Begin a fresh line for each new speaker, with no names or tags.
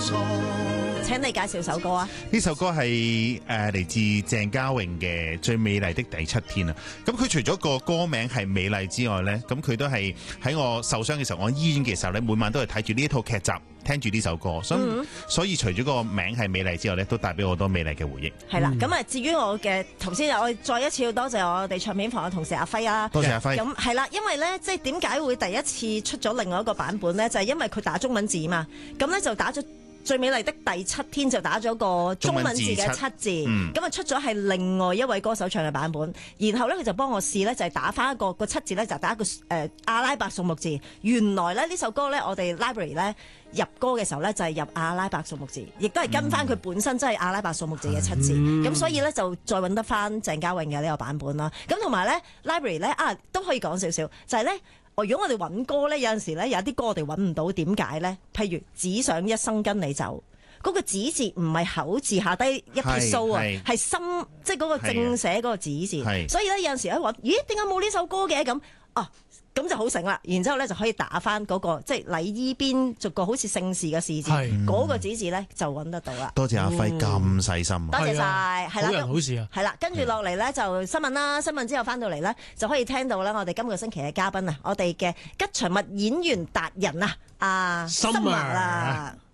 請你介紹首歌啊！
呢首歌係嚟自鄭嘉穎嘅《最美麗的第七天》啊！咁佢除咗個歌名係美麗之外呢，咁佢都係喺我受傷嘅時候，我醫院嘅時候呢，每晚都係睇住呢一套劇集，聽住呢首歌，所以除咗個名係美麗之外呢，都帶俾我好多美麗嘅回憶。
係啦，咁啊，至於我嘅頭先，我再一次要多謝我哋唱片房嘅同事阿輝啦。
多謝阿輝。
咁係啦，因為呢，即係點解會第一次出咗另外一個版本呢？就係因為佢打中文字嘛，咁呢就打咗最美麗的第七天，就打咗個中文字嘅七字，咁啊出咗係另外一位歌手唱嘅版本，然後咧佢就幫我試咧，就係打翻一個七字咧，就打一個阿拉伯數目字。原來咧呢首歌咧，我哋 library 咧入歌嘅時候咧就係入阿拉伯數目字，亦都係跟翻佢本身真係阿拉伯數目字嘅七字，咁所以咧就再揾得翻鄭嘉穎嘅呢個版本啦。咁同埋咧 library 咧都可以講少少，就係咧。如果我哋揾歌咧，有陣時咧有啲歌我哋揾唔到，點解咧？譬如只想一生跟你走，嗰個只字唔係口字下低一撇鬚啊，係心，即係嗰個正寫嗰個只字。所以咧有陣時喺揾，咦？點解冇呢首歌嘅咁？咁就好醒啦。然之後咧就可以打翻嗰個即係禮衣邊逐個好似姓氏嘅氏字，嗰個只字咧就揾得到啦。
多謝阿輝咁細心，
多謝晒，係啦，
好人好事啊。
係啦，跟住落嚟咧就新聞啦，新聞之後翻到嚟咧就可以聽到啦，我哋今個星期嘅嘉賓啊，我哋嘅吉祥物演員達人啊，Summer 啦。